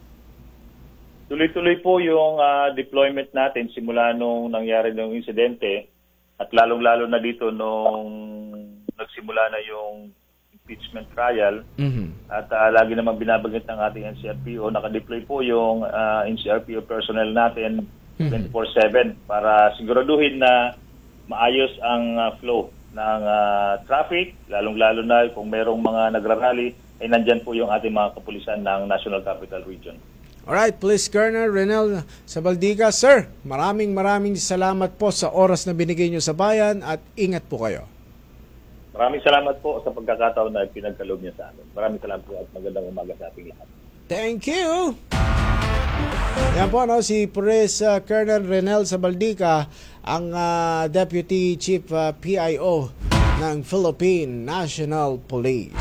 Tuloy-tuloy po yung deployment natin simula nung nangyari ng insidente at lalong-lalo na dito nung nagsimula na yung impeachment trial. At lagi naman binabanggit ng ating NCRPO, nakadeploy po yung NCRPO personnel natin 24/7 para siguraduhin na maayos ang flow ng traffic, lalong-lalo na kung merong mga nagrarally, ay nandyan po yung ating mga kapulisan ng National Capital Region. Alright, Police Colonel Renel Sabaldica, sir, maraming salamat po sa oras na binigay nyo sa bayan at ingat po kayo. Maraming salamat po sa pagkakataon na pinagkaloob niya sa amin. Maraming salamat po at magandang umaga sa ating lahat. Thank you! Yan po, no, si Police Colonel Renel Sabaldica, ang Deputy Chief PIO ng Philippine National Police.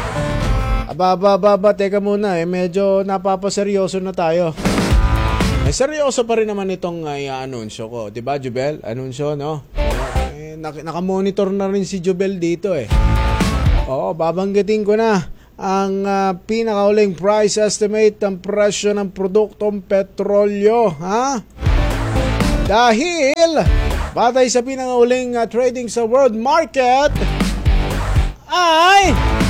Teka muna medyo napapaseryoso na tayo. Seryoso pa rin naman itong i-anunsyo ko. Diba, Jubel? Anunsyo, no? Nakamonitor na rin si Jubel dito Oo, babanggitin ko na ang pinakauling price estimate ng presyo ng produktong petrolyo. Dahil, batay sa pinakauling trading sa world market, ay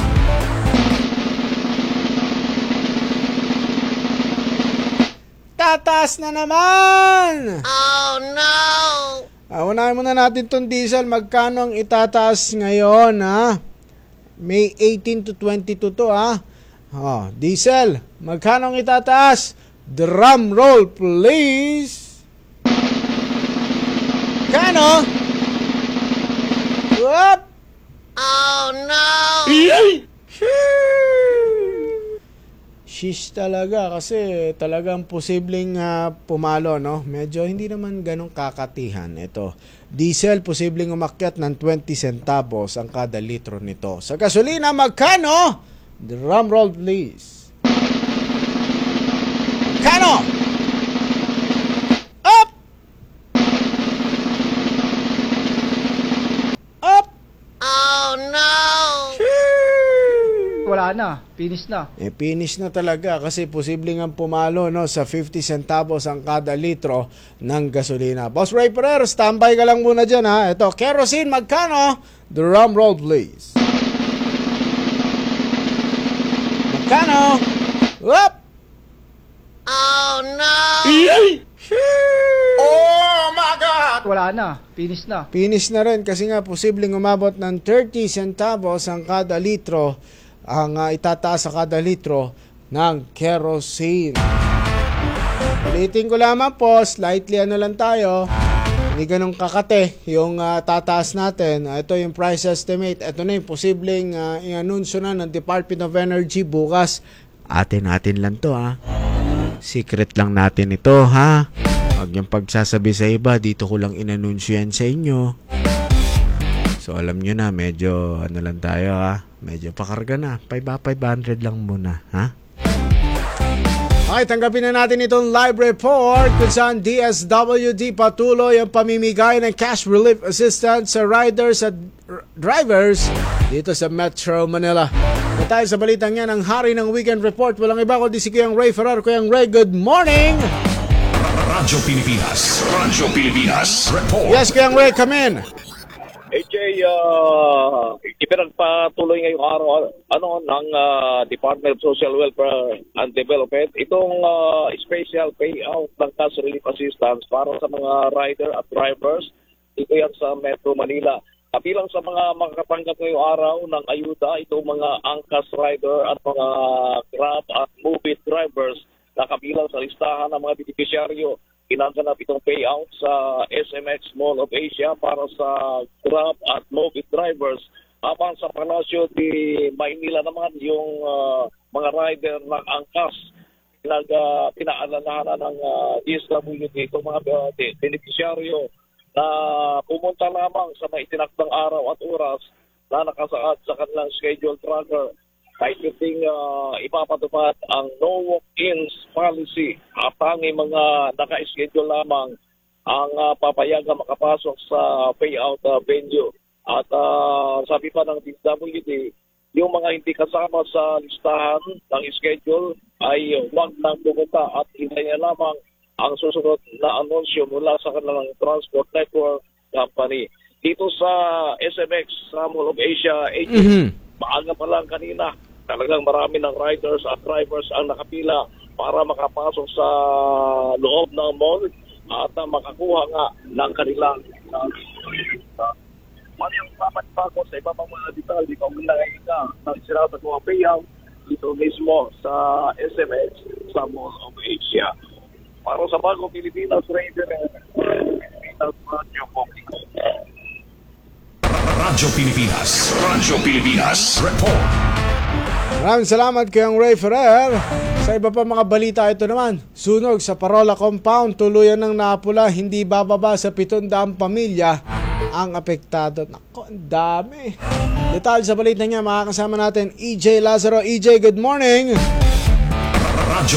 tataas na naman! Oh no! Unahin muna natin itong diesel. Magkano ang itataas ngayon, May 18 to 22 to, diesel, magkano ang itataas? Drum roll, please! Kano? What? Oh no! Shish talaga kasi talagang posibleng pumalo, no? Medyo hindi naman ganong kakatihan ito. Diesel posibleng umakyat ng 20 centavos ang kada litro nito. Sa gasolina magkano? Drum roll please. Kano? Up! Up! Oh no! Wala na, finish na. Finish na talaga kasi posibleng ang pumalo, no, sa 50 centavos ang kada litro ng gasolina. Boss Ray Ferrer, standby ka lang muna dyan, Ito, kerosene, magkano? Drum roll, please. Magkano? Up! Oh no! Oh my God! Wala na, finish na. Finish na rin kasi nga posibleng umabot ng 30 centavos ang kada litro ang itataas sa kada litro ng kerosene. Ulitin ko lamang po, slightly lang tayo. Hindi ganun kakate yung tataas natin. Ito yung price estimate. Ito na yung posibleng i-anunsyo na ng Department of Energy bukas. Atin lang to, Secret lang natin ito, Huwag niyong pagsasabi sa iba, dito ko lang inanunsyo yan sa inyo. So alam nyo na, medyo lang tayo, medyo pakarga na. 500 lang muna, Okay, tanggapin na natin itong live report kung saan DSWD patuloy ang pamimigay ng cash relief assistance sa riders at drivers dito sa Metro Manila. Na tayo sa balitang yan, ang hari ng weekend report. Walang iba kundi si Kuyang Ray Ferrer. Kuyang Ray, good morning! Radyo Pilipinas report. Yes, Kuyang Ray, come in. AJ, ipinagpatuloy ngayong araw ng Department of Social Welfare and Development itong special payout ng cash relief assistance para sa mga rider at drivers. Ito yan sa Metro Manila. Kabilang sa mga makakatanggap ngayong araw ng ayuda, itong mga angkas rider at mga Grab at Move-It drivers na kabilang sa listahan ng mga beneficiaryo. Kinanganap itong payout sa SMX Mall of Asia para sa Grab at Move-It drivers. Habang sa Palacio de Maynila naman yung mga rider ng angkas pinaalalahanan ng DSWD itong mga beneficiaryo na pumunta lamang sa may itinakdang araw at oras na nakasaad sa kanilang schedule tracker. Kahit yung ipapatupad ang no walk-ins policy at ang mga naka-schedule lamang ang papayagan makapasok sa payout venue. At sabi pa ng DSWD, yung mga hindi kasama sa listahan ng schedule ay huwag nang pumunta at hintayin lamang ang susunod na anunsyo mula sa kanilang transport network company. Dito sa SMX, sa Mall of Asia, maaga pa lang kanina, talagang marami ng riders at drivers ang nakapila para makapasok sa loob ng mall at makakuha nga ng kanilang yung papat pa ko sa iba pang mga detalye kung nangyayin ka ng sirata ko ang payout dito mismo sa SMX sa Mall of Asia. Para sa Bagong Pilipinas Radio Pilipinas report. Maraming salamat kay Ray Ferrer. Sa iba pa mga balita, ito naman. Sunog sa Parola Compound, tuluyan ng napula, hindi bababa sa 700 pamilya ang apektado. Nako, ang dami. Detalye sa balita niya, makakasama natin EJ Lazaro. EJ, good morning. Radyo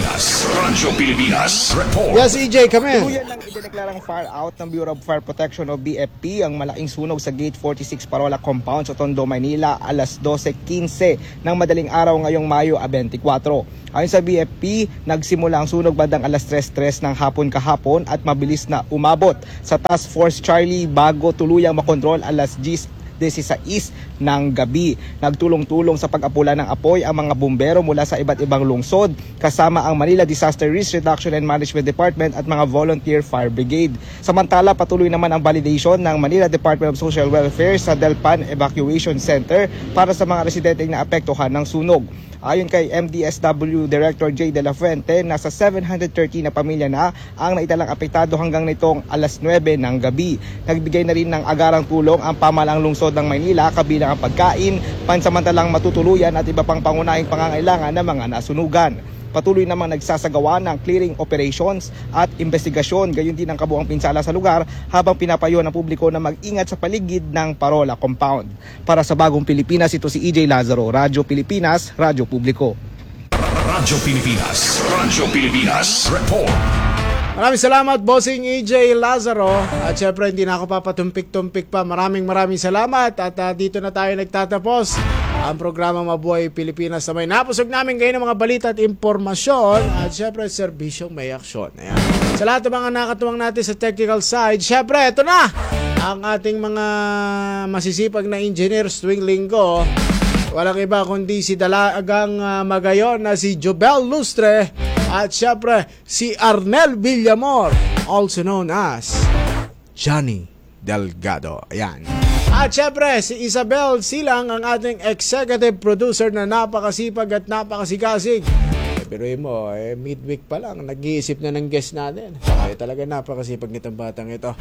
Pilipinas report. Yes, EJ, kami. Tuluyan lang idineklarang fire out ng Bureau of Fire Protection o BFP ang malaking sunog sa Gate 46 Parola Compound sa Tondo, Maynila alas 12:15 ng madaling araw ngayong Mayo 24. Ayon sa BFP, nagsimula ang sunog bandang alas 3:03 ng hapon kahapon at mabilis na umabot sa Task Force Charlie bago tuluyang makontrol alas 16 ng gabi. Nagtulong-tulong sa pag-apula ng apoy ang mga bumbero mula sa iba't ibang lungsod kasama ang Manila Disaster Risk Reduction and Management Department at mga Volunteer Fire Brigade. Samantala, patuloy naman ang validation ng Manila Department of Social Welfare sa Delpan Evacuation Center para sa mga residenteng naapektuhan ng sunog. Ayon kay MDSW Director J. De La Fuente, nasa 730 na pamilya na ang naitalang apektado hanggang nitong alas 9 ng gabi. Nagbigay na rin ng agarang tulong ang pamahalaang lungsod ng Maynila kabilang ang pagkain, pansamantalang matutuluyan at iba pang pangunahing pangangailangan ng mga nasunugan. Patuloy namang nagsasagawa ng clearing operations at investigasyon, gayon din ang kabuang pinsala sa lugar habang pinapayo ng publiko na mag-ingat sa paligid ng Parola Compound. Para sa Bagong Pilipinas, ito si EJ Lazaro, Radyo Pilipinas, Radyo Publiko. Radyo Pilipinas report. Maraming salamat, Bossing EJ Lazaro. At syempre, hindi na ako papatumpik-tumpik pa. Maraming salamat. At dito na tayo nagtatapos ang programa Mabuhay Pilipinas na may napusog namin kayo ng mga balita at impormasyon. At syempre, serbisyong may aksyon. Ayan. Sa lahat ng mga nakatuwang natin sa technical side, syempre, ito na ang ating mga masisipag na engineers tuwing linggo. Walang iba kundi si dalagang magayon na si Jobel Lustre. At syempre, si Arnel Villamor, also known as Johnny Delgado. Ayan. At syempre, si Isabel Silang, ang ating executive producer na napakasipag at napakasikasig. Pero mo, midweek pa lang, nag-iisip na ng guest natin. Talaga napakasipag nitong batang ito.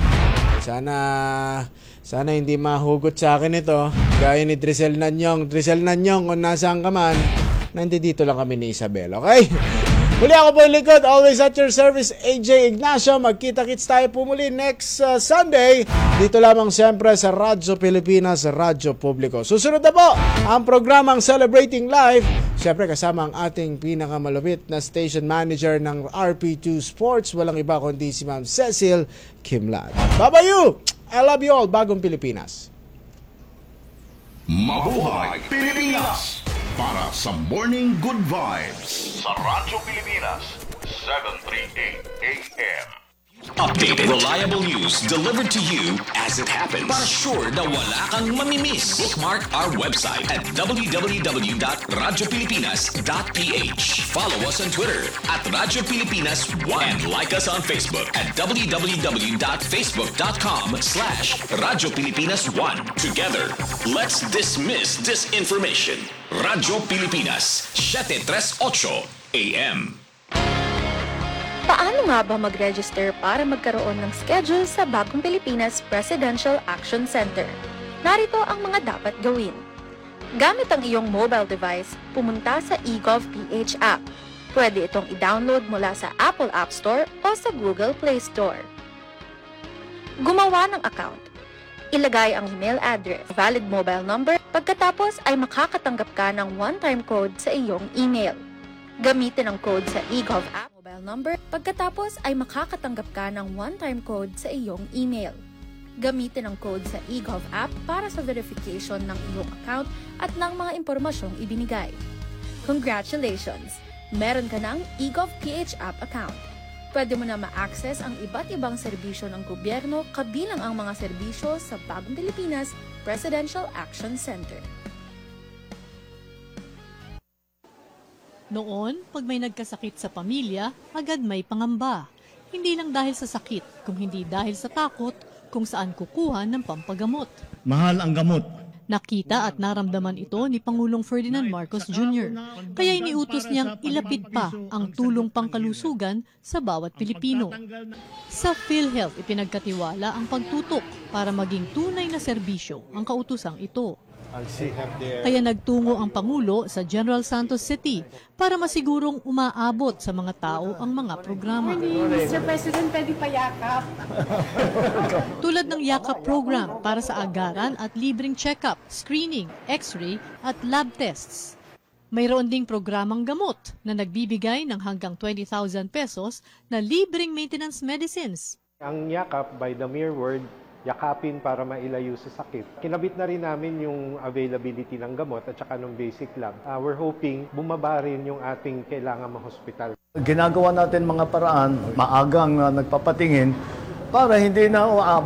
Sana hindi mahugot sa akin ito. Gaya ni Drisel Nanyong. Drisel Nanyong, kung nasaan ka man, nandito lang kami ni Isabel, okay? Muli ako po yung likod, always at your service, AJ Ignacio. Magkita-kits tayo po muli next Sunday. Dito lamang siyempre sa Radyo Pilipinas, Radyo Publiko. Susunod na po ang programang Celebrating Life. Siyempre kasama ang ating pinakamalupit na station manager ng RP2 Sports. Walang iba kundi si Ma'am Cecil Kimlat. Bye-bye you! I love you all. Bagong Pilipinas. Mabuhay Pilipinas! Para sa Morning Good Vibes sa Radyo Pilipinas, 738 AM. Updated, reliable news delivered to you as it happens. Para sure na wala kang mamimiss. Bookmark our website at www.radiopilipinas.ph. Follow us on Twitter at Radyo Pilipinas 1 and like us on Facebook at www.facebook.com/Radyo Pilipinas 1. Together, let's dismiss disinformation. Radyo Pilipinas, 738 AM. Paano nga ba mag-register para magkaroon ng schedule sa Bagong Pilipinas Presidential Action Center? Narito ang mga dapat gawin. Gamit ang iyong mobile device, pumunta sa eGov.ph app. Pwede itong i-download mula sa Apple App Store o sa Google Play Store. Gumawa ng account. Ilagay ang email address, valid mobile number, pagkatapos ay makakatanggap ka ng one-time code sa iyong email. Gamitin ang code sa eGov app mobile number, pagkatapos ay makakatanggap ka ng one-time code sa iyong email. Gamitin ang code sa eGov app para sa verification ng iyong account at ng mga impormasyong ibinigay. Congratulations! Meron ka ng eGov.ph app account. Pwede mo na ma-access ang iba't ibang serbisyo ng gobyerno kabilang ang mga serbisyo sa Bagong Pilipinas Presidential Action Center. Noon, pag may nagkasakit sa pamilya, agad may pangamba. Hindi lang dahil sa sakit, kung hindi dahil sa takot kung saan kukuha ng pampagamot. Mahal ang gamot. Nakita at naramdaman ito ni Pangulong Ferdinand Marcos Jr. Kaya iniutos niyang ilapit pa ang tulong pangkalusugan sa bawat Pilipino. Sa PhilHealth, ipinagkatiwala ang pagtutok para maging tunay na serbisyo ang kautosang ito. Kaya nagtungo ang Pangulo sa General Santos City para masigurong umaabot sa mga tao ang mga programa. Mr. President, pwede payakap. Tulad ng Yakap program para sa agaran at libreng check-up, screening, x-ray at lab tests. Mayroon ding programang gamot na nagbibigay ng hanggang 20,000 pesos na libreng maintenance medicines. Ang yakap, by the mere word, yakapin para mailayo sa sakit. Kinabit na rin namin yung availability ng gamot at saka ng basic lab. We're hoping bumaba rin yung ating kailangan ma-hospital. Ginagawa natin mga paraan, maagang nagpapatingin para hindi na